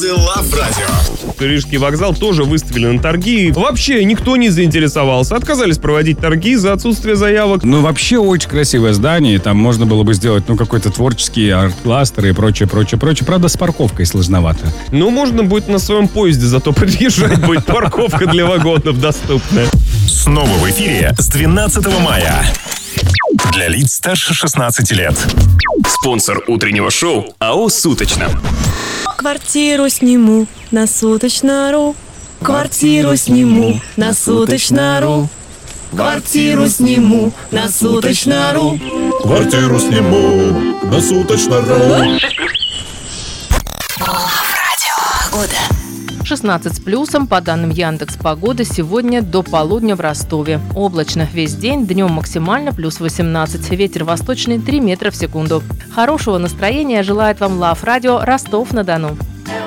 звезды Love Radio. Рижский вокзал тоже выставили на торги. Вообще никто не заинтересовался. Отказались проводить торги за отсутствие заявок. Ну, вообще очень красивое здание. Там можно было бы сделать, какой-то творческий арт-кластер и прочее. Правда, с парковкой сложновато. Ну, можно будет на своем поезде зато подъезжать. Будет парковка для вагонов доступная. Снова в эфире с 12 мая. Для лиц старше 16 лет. Спонсор утреннего шоу АО «Суточно». Квартиру сниму на Суточно.ру. Квартиру сниму на Суточно.ру. Квартиру сниму на Суточно.ру. Квартиру сниму на Суточно.ру. 16 с плюсом, по данным Яндекс.Погоды, сегодня до полудня в Ростове. Облачно весь день, днем максимально плюс 18. Ветер восточный 3 метра в секунду. Хорошего настроения желает вам Love Radio Ростов-на-Дону.